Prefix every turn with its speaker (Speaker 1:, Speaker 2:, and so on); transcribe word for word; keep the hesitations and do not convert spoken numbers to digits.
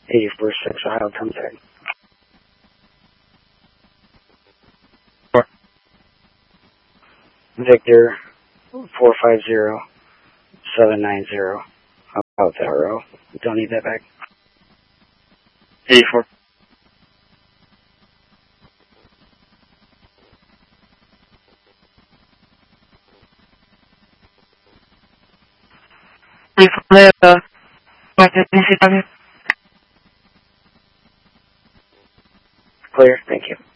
Speaker 1: eighty-four six Ohio Tom Tag.
Speaker 2: Four.
Speaker 1: Victor four five zero seven nine zero. How about that row? Don't need that back.
Speaker 2: eighty-four. eighty-four, uh,
Speaker 1: Clear, thank you.